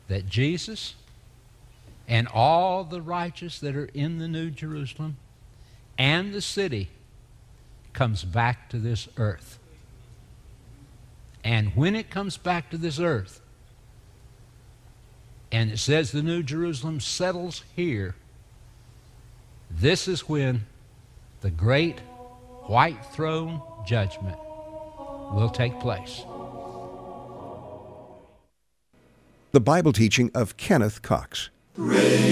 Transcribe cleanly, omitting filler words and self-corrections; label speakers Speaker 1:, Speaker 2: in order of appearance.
Speaker 1: that Jesus and all the righteous that are in the New Jerusalem and the city comes back to this earth. And when it comes back to this earth, and it says the New Jerusalem settles here, this is when the great white throne judgment will take place.
Speaker 2: The Bible teaching of Kenneth Cox.